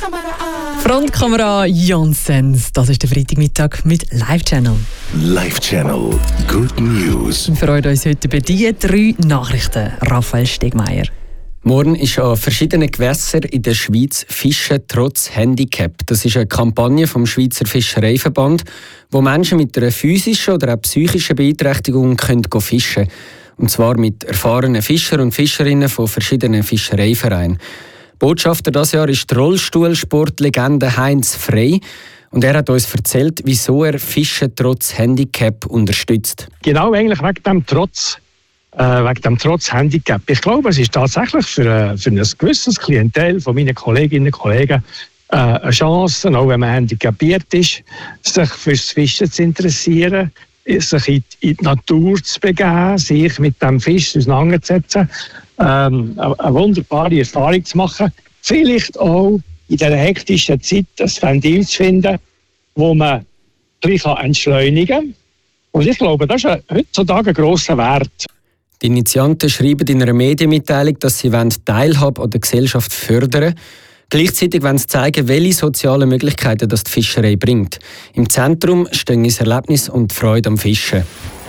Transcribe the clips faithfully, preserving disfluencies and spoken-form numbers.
Frontkamera Janssens. Das ist der Freitagmittag mit Live Channel. Live Channel. Good News. Wir freuen uns heute über die drei Nachrichten. Raphael Stegmeier. Morgen ist an verschiedenen Gewässern in der Schweiz Fischen trotz Handicap. Das ist eine Kampagne vom Schweizer Fischereiverband, wo Menschen mit einer physischen oder auch psychischen Beeinträchtigung können fischen können. Und zwar mit erfahrenen Fischern und Fischerinnen von verschiedenen Fischereivereinen. Botschafter dieses Jahr ist die Rollstuhlsportlegende Heinz Frey. Und er hat uns erzählt, wieso er Fischen trotz Handicap unterstützt. Genau eigentlich wegen dem Trotz. Äh, wegen dem Trotz-Handicap. Ich glaube, es ist tatsächlich für, äh, für ein gewisses Klientel von meinen Kolleginnen und Kollegen äh, eine Chance, auch wenn man handicapiert ist, sich fürs Fischen zu interessieren, sich in, in die Natur zu begeben, sich mit dem Fisch auseinanderzusetzen, ähm, eine wunderbare Erfahrung zu machen. Vielleicht auch in dieser hektischen Zeit ein Ventil zu finden, wo man gleich entschleunigen kann. Und ich glaube, das ist heutzutage ein grosser Wert. Die Initianten schreiben in einer Medienmitteilung, dass sie die Teilhabe an der Gesellschaft fördern wollen. Gleichzeitig wollen sie zeigen, welche sozialen Möglichkeiten das die Fischerei bringt. Im Zentrum stehen das Erlebnis und die Freude am Fischen.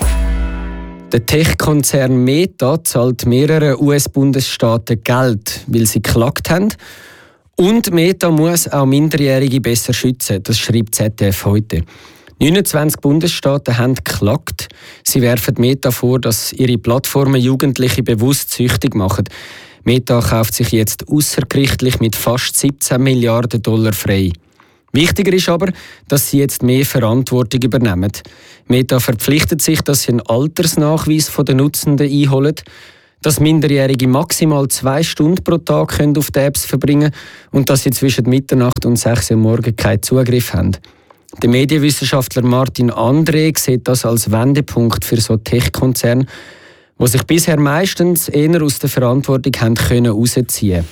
Der Tech-Konzern Meta zahlt mehreren U S-Bundesstaaten Geld, weil sie geklagt haben. Und Meta muss auch Minderjährige besser schützen, das schreibt Z D F heute. neunundzwanzig Bundesstaaten haben geklagt. Sie werfen Meta vor, dass ihre Plattformen Jugendliche bewusst süchtig machen. Meta kauft sich jetzt außergerichtlich mit fast siebzehn Milliarden Dollar frei. Wichtiger ist aber, dass sie jetzt mehr Verantwortung übernehmen. Meta verpflichtet sich, dass sie einen Altersnachweis von den Nutzenden einholen, dass Minderjährige maximal zwei Stunden pro Tag auf die Apps verbringen können und dass sie zwischen Mitternacht und sechs Uhr morgens keinen Zugriff haben. Der Medienwissenschaftler Martin André sieht das als Wendepunkt für so Tech-Konzerne, die sich bisher meistens eher aus der Verantwortung haben können rausziehen.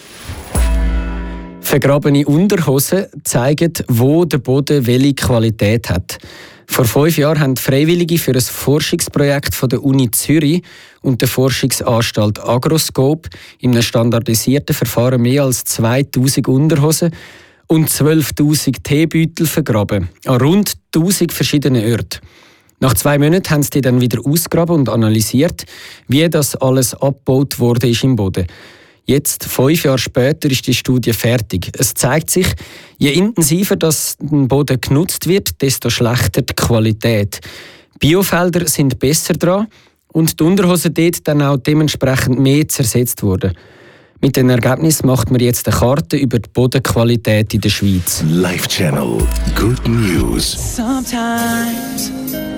Vergrabene Unterhosen zeigen, wo der Boden welche Qualität hat. Vor fünf Jahren haben Freiwillige für ein Forschungsprojekt von der Uni Zürich und der Forschungsanstalt Agroscope in einem standardisierten Verfahren mehr als zweitausend Unterhosen und zwölftausend Teebeutel vergraben, an rund tausend verschiedenen Orten. Nach zwei Monaten haben sie die dann wieder ausgegraben und analysiert, wie das alles abgebaut wurde ist im Boden. Jetzt, fünf Jahre später, ist die Studie fertig. Es zeigt sich, je intensiver das der Boden genutzt wird, desto schlechter die Qualität. Biofelder sind besser dran und die Unterhosen dort dann auch dementsprechend mehr zersetzt worden. Mit den Ergebnissen macht man jetzt eine Karte über die Bodenqualität in der Schweiz. Live Channel. Good News. Sometimes